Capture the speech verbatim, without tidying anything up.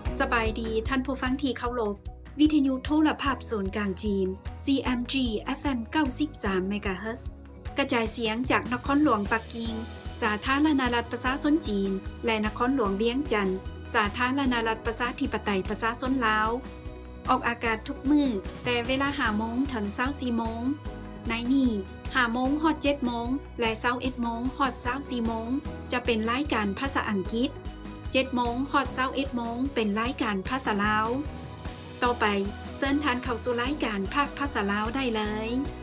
สบายดีท่านผู้ฟังที่เคารพวิทยุโทรภาพศูนย์กลางจีน ซี เอ็ม จี เอฟ เอ็ม เก้าสิบสาม เมกะเฮิรตซ์ กระจายเสียงจากนครหลวงปักกิ่งสาธารณรัฐประชาชนจีนและนครหลวงเวียงจันทน์สาธารณรัฐประชาธิปไตยประชาชนลาวออกอากาศทุกมื้อแต่เวลา ห้า โมงถึง ยี่สิบสี่โมงในนี้ ห้า โมงฮอด เจ็ด โมงและ ยี่สิบเอ็ด โมงฮอด ยี่สิบสี่ โมงจะเป็นรายการภาษาอังกฤษเจ็ด โมงฮอด ยี่สิบเอ็ด โมงเป็นรายการภาษาลาวต่อไปเชิญท่านเข้าสู่รายการภาคภาษาลาวได้เลย